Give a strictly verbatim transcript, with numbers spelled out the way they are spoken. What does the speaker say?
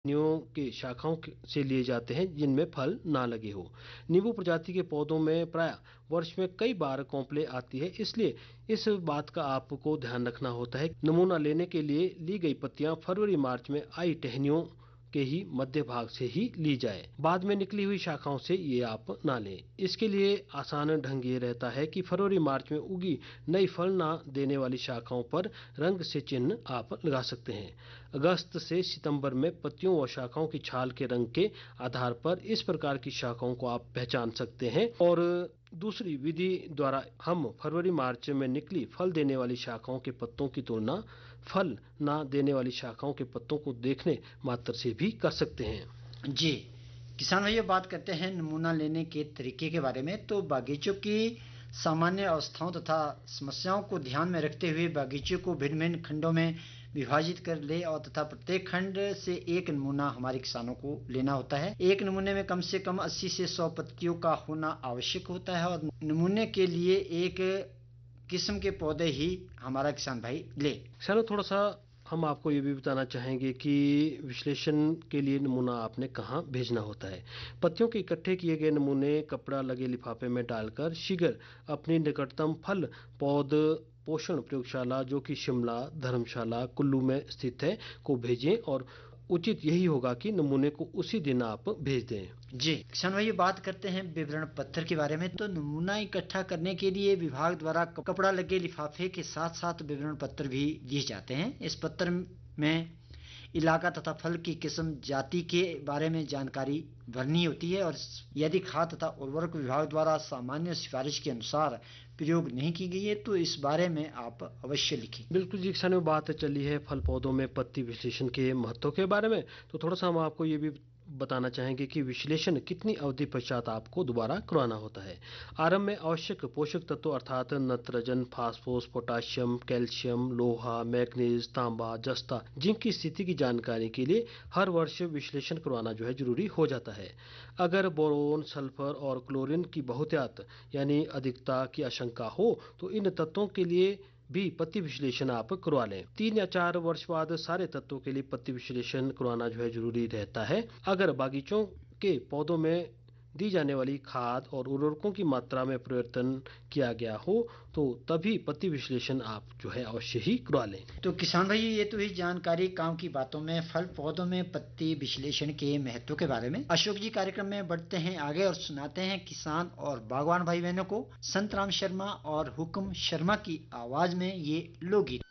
नींबू के शाखाओं के- से लिए जाते हैं जिनमें फल ना लगे हो। नींबू प्रजाति के पौधों में प्राय वर्ष में कई बार कॉम्प्ले आती है, इसलिए इस बात का आपको ध्यान रखना होता है। नमूना लेने के लिए ली गई पत्तियां फरवरी मार्च में आई टहनियों के ही मध्य भाग से ही ली जाए। बाद में निकली हुई शाखाओं से ये आप ना लें। इसके लिए आसान ढंग ये रहता है कि फरवरी मार्च में उगी नई फल ना देने वाली शाखाओं पर रंग से चिन्ह आप लगा सकते हैं। अगस्त से सितंबर में पत्तियों व शाखाओं की छाल के रंग के आधार पर इस प्रकार की शाखाओं को आप पहचान सकते हैं। और दूसरी विधि द्वारा हम फरवरी मार्च में निकली फल देने वाली शाखाओं के पत्तों की तुलना फल ना देने वाली शाखाओं के पत्तों को देखने मात्र से भी कर सकते हैं। जी, किसान भाइयों, बात करते हैं नमूना लेने के तरीके के बारे में। तो बागीचों की सामान्य अवस्थाओं तथा समस्याओं को ध्यान में रखते हुए बागीचे को भिन्न भिन्न खंडों में विभाजित कर ले और तथा प्रत्येक खंड से एक नमूना हमारे किसानों को लेना होता है। एक नमूने में कम से कम अस्सी से सौ पत्तियों का होना आवश्यक होता है और नमूने के लिए एक किस्म के पौधे ही हमारा किसान भाई ले। चलो थोड़ा सा हम आपको ये भी बताना चाहेंगे कि विश्लेषण के लिए नमूना आपने कहाँ भेजना होता है। पत्तियों के इकट्ठे किए गए नमूने कपड़ा लगे लिफाफे में डालकर शीघ्र अपनी निकटतम फल पौध पोषण प्रयोगशाला जो कि शिमला, धर्मशाला, कुल्लू में स्थित है को भेजें और उचित यही होगा कि नमूने को उसी दिन आप भेज दें। जी, किसान भाई, बात करते हैं विवरण पत्र के बारे में। तो नमूना इकट्ठा करने के लिए विभाग द्वारा कपड़ा लगे लिफाफे के साथ साथ विवरण पत्र भी दिए जाते हैं। इस पत्र में इलाका तथा फल की किस्म जाति के बारे में जानकारी भरनी होती है और यदि खाद तथा उर्वरक विभाग द्वारा सामान्य सिफारिश के अनुसार प्रयोग नहीं की गई है तो इस बारे में आप अवश्य लिखें। बिल्कुल जी, किसानों में बात चली है फल पौधों में पत्ती विश्लेषण के महत्व के बारे में, तो थोड़ा सा हम आपको ये भी बताना चाहेंगे कि विश्लेषण कितनी अवधि पश्चात आपको दोबारा करवाना होता है। आरंभ में आवश्यक पोषक तत्व अर्थात नत्रजन, फास्फोरस, पोटाशियम, कैल्शियम, लोहा, मैग्नीज, तांबा, जस्ता, जिंक की स्थिति की जानकारी के लिए हर वर्ष विश्लेषण करवाना जो है जरूरी हो जाता है। अगर बोरोन, सल्फर और क्लोरीन की बहुतायत यानी अधिकता की आशंका हो तो इन तत्वों के लिए भी पत्ती विश्लेषण आप करवा लें। तीन या चार वर्ष बाद सारे तत्वों के लिए पत्ती विश्लेषण करवाना जो है जरूरी रहता है। अगर बागीचों के पौधों में दी जाने वाली खाद और उर्वरकों की मात्रा में परिवर्तन किया गया हो तो तभी पत्ती विश्लेषण आप जो है अवश्य ही करवा लें। तो किसान भाई, ये तो ही जानकारी काम की बातों में फल पौधों में पत्ती विश्लेषण के महत्व के बारे में। अशोक जी, कार्यक्रम में बढ़ते हैं आगे और सुनाते हैं किसान और बागवान भाई बहनों को संतराम शर्मा और हुक्म शर्मा की आवाज में ये लोकगीत।